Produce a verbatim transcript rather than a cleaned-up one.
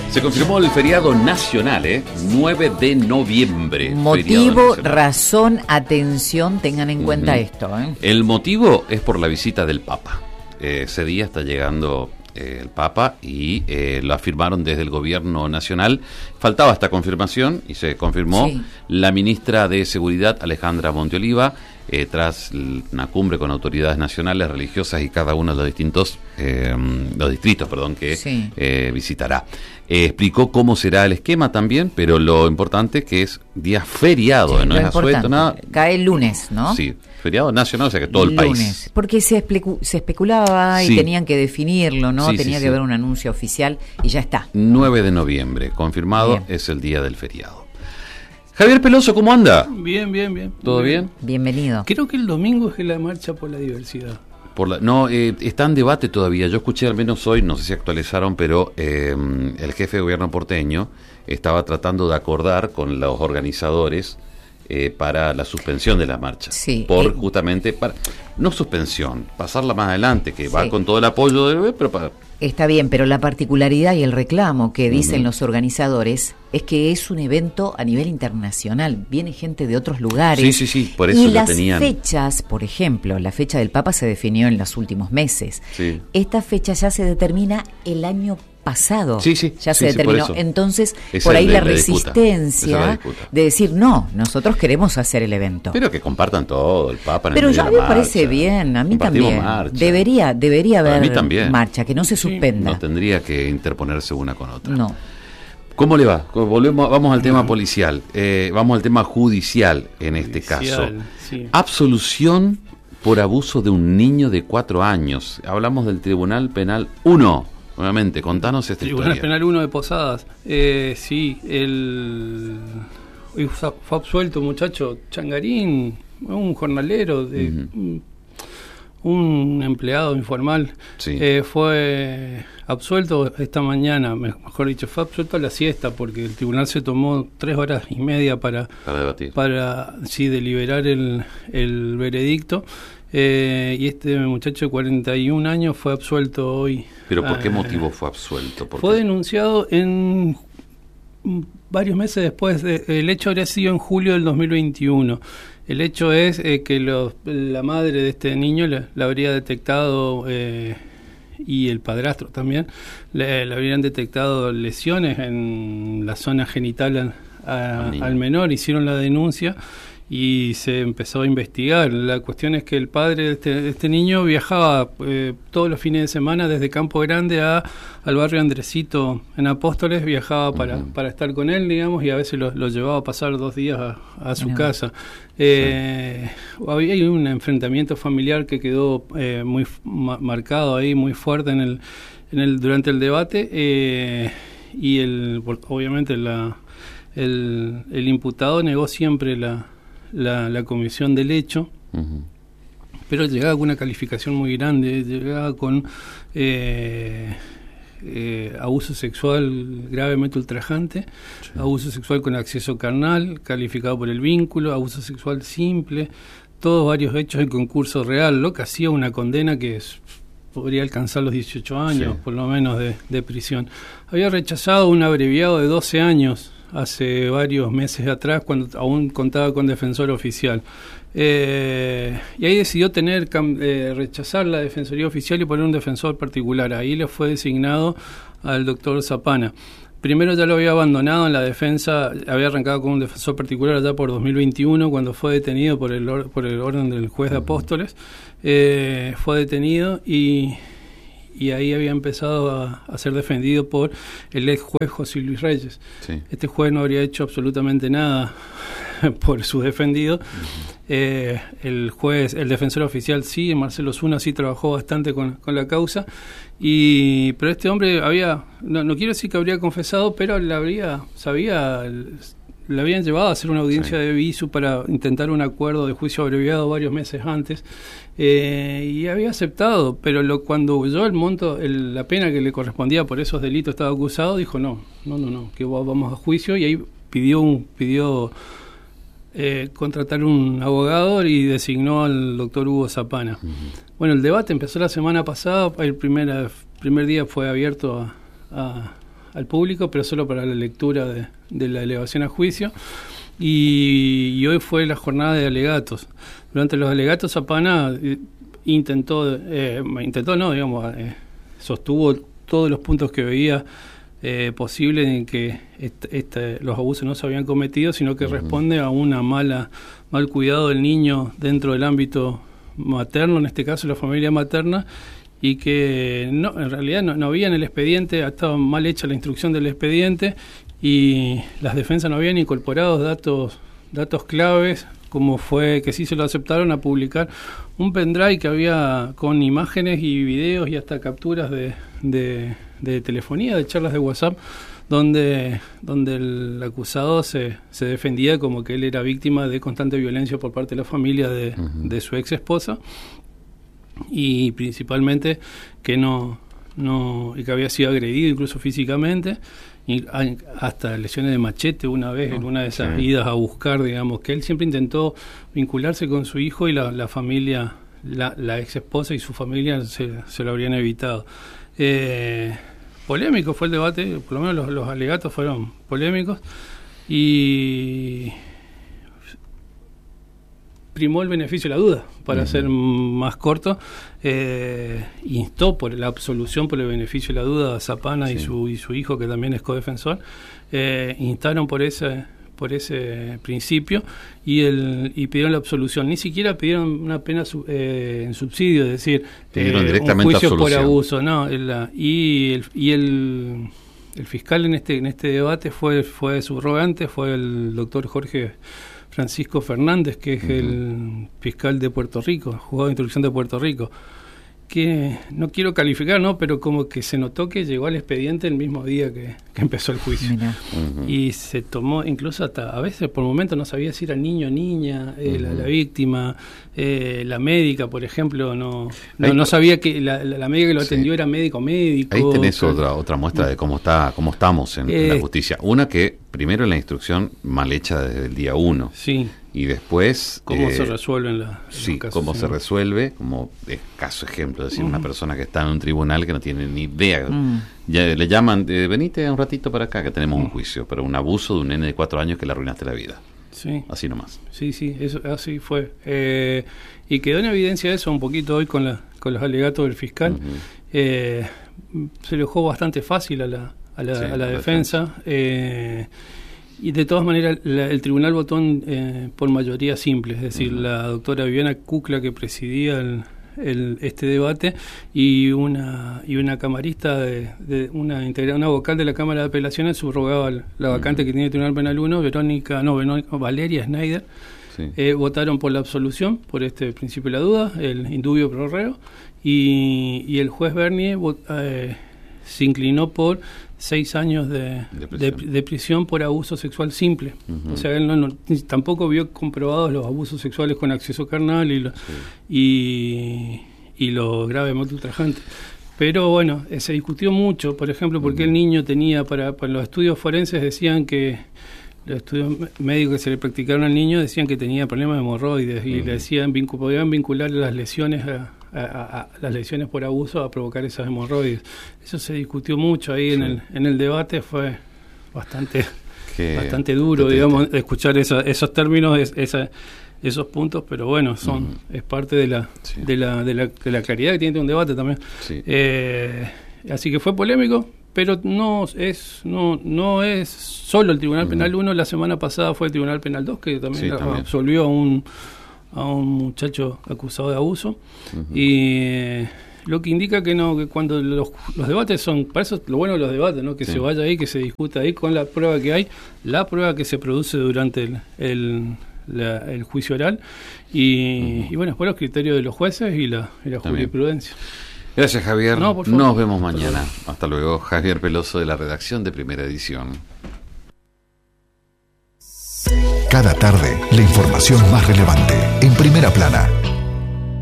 Se confirmó el feriado nacional, ¿eh? nueve de noviembre. Motivo, razón, atención, tengan en cuenta uh-huh. esto. ¿eh? El motivo es por la visita del Papa. Eh, ese día está llegando eh, el Papa y eh, lo afirmaron desde el gobierno nacional. Faltaba esta confirmación y se confirmó. Sí. La ministra de Seguridad, Alejandra Monteoliva, eh, tras una cumbre con autoridades nacionales, religiosas y cada uno de los distintos eh, los distritos, perdón, que sí. eh, visitará. Eh, explicó cómo será el esquema también, pero lo importante que es día feriado, sí, no es asueto, nada. Cae el lunes, ¿no? Sí, feriado nacional, o sea que todo el lunes. País. Porque se, especu- se especulaba sí. y tenían que definirlo, ¿no? Sí, Tenía sí, que sí. haber un anuncio oficial y ya está. nueve de noviembre, confirmado, bien. Es el día del feriado. Javier Peloso, ¿cómo anda? Bien, bien, bien. ¿Todo bien? Bienvenido. Creo que el domingo es la marcha por la diversidad. Por la, no, eh, está en debate todavía. Yo escuché al menos hoy, no sé si actualizaron, pero eh, el jefe de gobierno porteño estaba tratando de acordar con los organizadores eh, para la suspensión de la marcha. Sí. Por eh, justamente, para, no suspensión, pasarla más adelante, que sí. va con todo el apoyo del pero para... Está bien, pero la particularidad y el reclamo que dicen uh-huh. los organizadores es que es un evento a nivel internacional. Viene gente de otros lugares. Sí, sí, sí, por eso y lo las tenían. Fechas, por ejemplo, la fecha del Papa se definió en los últimos meses. Sí. Esta fecha ya se determina el año pasado. Sí, sí. Ya sí, se sí, determinó. por Entonces, esa por ahí la, la, la resistencia la de decir, no, nosotros queremos hacer el evento. Pero que compartan todo, el Papa en Pero el ya de me la parece marcha. bien, a mí también. Marcha. Debería, debería haber mí también. marcha, que no se suspenda. No tendría que interponerse una con otra. No. ¿Cómo le va? Volvemos, vamos al tema policial, eh, vamos al tema judicial en este judicial, caso. Sí. Absolución por abuso de un niño de cuatro años. Hablamos del Tribunal Penal uno. Nuevamente, contanos esta Tribunal historia. Penal uno de Posadas. Eh, sí, el fue absuelto un muchacho Changarín, un jornalero, de, uh-huh. un, un empleado informal. Sí. Eh, fue absuelto esta mañana, mejor dicho, fue absuelto a la siesta porque el tribunal se tomó tres horas y media para, para debatir. Para sí, deliberar el, el veredicto. Eh, y este muchacho de cuarenta y un años fue absuelto hoy. ¿Pero por qué eh, motivo fue absuelto? ¿Por fue qué? denunciado en varios meses después. De, el hecho habría sido en julio del dos mil veintiuno. El hecho es eh, que los, la madre de este niño le, la habría detectado, eh, y el padrastro también, le, le habrían detectado lesiones en la zona genital a, a, al menor. Hicieron la denuncia y se empezó a investigar. La cuestión es que el padre de este, de este niño viajaba eh, todos los fines de semana desde Campo Grande a, al barrio Andresito en Apóstoles, viajaba para, uh-huh. para estar con él, digamos, y a veces lo, lo llevaba a pasar dos días a, a su uh-huh. casa. Eh, sí. Había un enfrentamiento familiar que quedó eh, muy ma- marcado ahí, muy fuerte en el, en el durante el debate, eh, y el obviamente la, el, el imputado negó siempre la La, la comisión del hecho, uh-huh. pero llegaba con una calificación muy grande, llegaba con eh, eh, abuso sexual gravemente ultrajante, sí. abuso sexual con acceso carnal, calificado por el vínculo, abuso sexual simple, todos varios hechos en concurso real, lo que hacía una condena que es, podría alcanzar los dieciocho años, sí. por lo menos, de, de prisión. Había rechazado un abreviado de doce años hace varios meses atrás, cuando aún contaba con defensor oficial. Eh, y ahí decidió tener eh, rechazar la defensoría oficial y poner un defensor particular. Ahí le fue designado al doctor Zapana. Primero ya lo había abandonado en la defensa, había arrancado con un defensor particular allá por dos mil veintiuno, cuando fue detenido por el, or, por el orden del juez de Apóstoles. Eh, fue detenido y... y ahí había empezado a, a ser defendido por el ex juez José Luis Reyes. Sí. Este juez no habría hecho absolutamente nada por su defendido. Uh-huh. Eh, el juez, el defensor oficial sí, Marcelo Zuna sí trabajó bastante con, con la causa, y pero este hombre había, no, no quiero decir que habría confesado, pero le habría, sabía, le habían llevado a hacer una audiencia sí. de visu para intentar un acuerdo de juicio abreviado varios meses antes, eh, y había aceptado, pero lo, cuando oyó el monto, el, la pena que le correspondía por esos delitos estaba acusado, dijo no, no, no, no, que vamos a juicio, y ahí pidió un, pidió eh, contratar un abogado y designó al doctor Hugo Zapana. Uh-huh. Bueno, el debate empezó la semana pasada, el primer, primer día fue abierto a, a al público, pero solo para la lectura de, de la elevación a juicio. Y, y hoy fue la jornada de alegatos. Durante los alegatos, Zapana eh, intentó, eh, intentó no, digamos, eh, sostuvo todos los puntos que veía eh, posibles en que este, este, los abusos no se habían cometido, sino que uh-huh. responde a una mala mal cuidado del niño dentro del ámbito materno, en este caso la familia materna, y que no, en realidad no, no había en el expediente, estaba mal hecha la instrucción del expediente, y las defensas no habían incorporado datos datos claves, como fue que sí se lo aceptaron a publicar un pendrive que había con imágenes y videos y hasta capturas de, de, de telefonía, de charlas de WhatsApp, donde donde el acusado se, se defendía como que él era víctima de constante violencia por parte de la familia de, uh-huh. de su ex esposa, y principalmente que no no y que había sido agredido incluso físicamente, y hasta lesiones de machete una vez en una de esas sí. idas a buscar, digamos, que él siempre intentó vincularse con su hijo, y la, la familia, la, la ex esposa y su familia se, se lo habrían evitado. Eh, polémico fue el debate, por lo menos los, los alegatos fueron polémicos, y primó el beneficio de la duda, para uh-huh. ser más corto, eh, instó por la absolución por el beneficio de la duda a Zapana sí. y su y su hijo, que también es codefensor, eh, instaron por ese por ese principio y el y pidieron la absolución. Ni siquiera pidieron una pena su, eh, en subsidio, es decir, pidieron eh, directamente un juicio absolución. Por abuso, no, el, y el y el el fiscal en este en este debate fue fue subrogante, fue el doctor Jorge Francisco Fernández, que es uh-huh. el fiscal de Puerto Rico, juzgado de instrucción de Puerto Rico, que no quiero calificar, ¿no? Pero como que se notó que llegó al expediente el mismo día que, que empezó el juicio. Uh-huh. Y se tomó, incluso hasta, a veces por momentos no sabía si era niño o niña, eh, uh-huh. la, la víctima, eh, la médica, por ejemplo, no no, no sabía que la, la, la médica que lo atendió sí. era médico médico. Ahí tenés pero, otra otra muestra de cómo está cómo estamos en, eh, en la justicia. Una que, primero, la instrucción mal hecha desde el día uno. Sí. Y después... ¿Cómo eh, se resuelve en la en Sí, casos, cómo sí. se resuelve, como de caso ejemplo, es decir, uh-huh. una persona que está en un tribunal que no tiene ni idea. Uh-huh. Ya le llaman, eh, venite un ratito para acá que tenemos uh-huh. un juicio, pero un abuso de un nene de cuatro años que le arruinaste la vida. Sí. Así nomás. Sí, sí, eso así fue. Eh, y quedó en evidencia eso un poquito hoy con, la, con los alegatos del fiscal. Uh-huh. Eh, se le dejó bastante fácil a la, a la, sí, a la defensa. defensa. Eh, Y de todas maneras, la, el tribunal votó en, eh, por mayoría simple, es decir, uh-huh. la doctora Viviana Cucla, que presidía el, el, este debate, y una y una camarista, de, de una integra, una vocal de la Cámara de Apelaciones subrogaba la vacante uh-huh. que tiene el Tribunal Penal uno, Verónica, no, Verónica, Valeria Schneider, sí. eh, votaron por la absolución, por este principio de la duda, el indubio pro reo, y, y el juez Bernier vot, eh, se inclinó por seis años de, de, prisión. De, de prisión por abuso sexual simple. Uh-huh. O sea, él no, no, tampoco vio comprobados los abusos sexuales con acceso carnal y, lo, sí. y, y lo gravemente ultrajante. Pero bueno, eh, se discutió mucho, por ejemplo, porque uh-huh. el niño tenía, para, para los estudios forenses decían que, los estudios médicos que se le practicaron al niño decían que tenía problemas de hemorroides uh-huh. y le decían, vincu, podían vincular las lesiones a A, a, a las lesiones por abuso a provocar esas hemorroides. Eso se discutió mucho ahí sí. en el en el debate, fue bastante Qué bastante duro, potente. digamos, escuchar esa, esos términos, es, esa, esos puntos, pero bueno, son uh-huh. es parte de la, sí. de la de la de la claridad que tiene un debate también. Sí. Eh, así que fue polémico, pero no es no no es solo el Tribunal uh-huh. Penal uno. La semana pasada fue el Tribunal Penal dos, que también, sí, también. absolvió a un a un muchacho acusado de abuso uh-huh. y eh, lo que indica que no que cuando los, los debates son, para eso lo bueno de los debates, ¿no? que sí. se vaya ahí, que se discuta ahí con la prueba que hay, la prueba que se produce durante el, el, la, el juicio oral y, uh-huh. y bueno, después los criterios de los jueces y la, y la jurisprudencia. Gracias, Javier. No, nos vemos mañana. Hasta luego. Javier Peloso, de la redacción de Primera Edición. Cada tarde, la información más relevante en Primera Plana.